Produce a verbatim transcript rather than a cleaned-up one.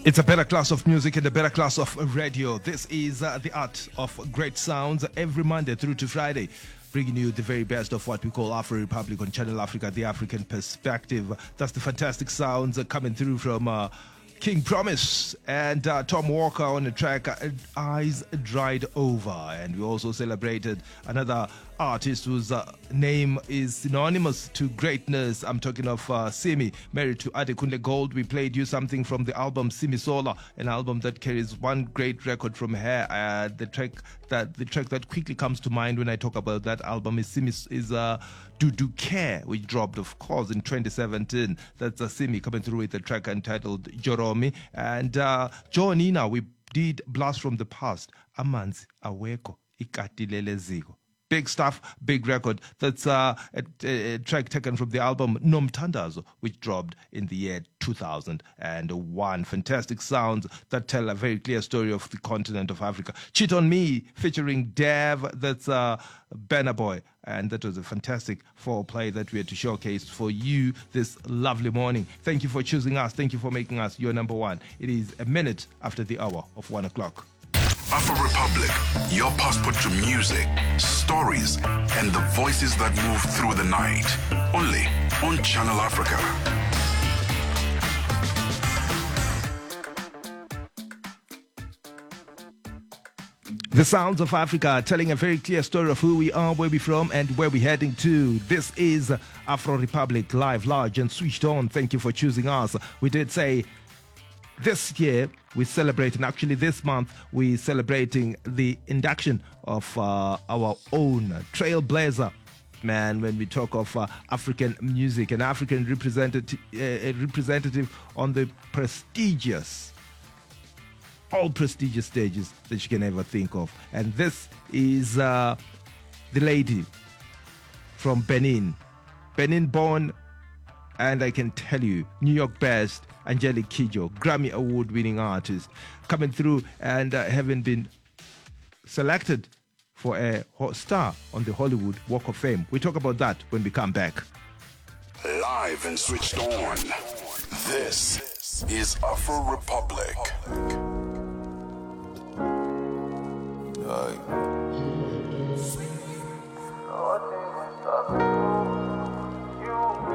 It's a better class of music and a better class of radio. This is uh, the art of great sounds every Monday through to Friday, bringing you the very best of what we call Afro Republic on Channel Africa, the African perspective. That's the fantastic sounds uh, coming through from uh, King Promise and uh, Tom Walker on the track uh, Eyes Dried Over. And we also celebrated another artist whose uh, name is synonymous to greatness. I'm talking of uh, Simi, married to Adekunle Gold. We played you something from the album Simi Sola, an album that carries one great record from her. Uh, the track that the track that quickly comes to mind when I talk about that album is Simi is uh, Do Do Care, which dropped, of course, in twenty seventeen. That's uh, Simi coming through with a track entitled Joromi. And uh, Joe Nina, we did Blast from the Past, Amanzi Aweko Ikatilele Ziko. Big stuff, big record. That's uh, a, a track taken from the album Nomtandazo, which dropped in the year two thousand one. Fantastic sounds that tell a very clear story of the continent of Africa. Cheat on Me, featuring Dev, that's uh, Banner Boy. And that was a fantastic foreplay that we had to showcase for you this lovely morning. Thank you for choosing us. Thank you for making us your number one. It is a minute after the hour of one o'clock. Afro Republic, your passport to music, stories, and the voices that move through the night. Only on Channel Africa. The sounds of Africa, telling a very clear story of who we are, where we're from, and where we're heading to. This is Afro Republic, live, large, and switched on. Thank you for choosing us. We did say this year we're celebrating, actually this month, we're celebrating the induction of uh, our own trailblazer. Man, when we talk of uh, African music, an African representative, uh, a representative on the prestigious, all prestigious stages that you can ever think of. And this is uh, the lady from Benin. Benin born, and I can tell you, New York best, Angelique Kidjo, Grammy Award winning artist, coming through and uh, having been selected for a star on the Hollywood Walk of Fame. We talk about that when we come back. Live and switched on. This is Afro Republic. Aye.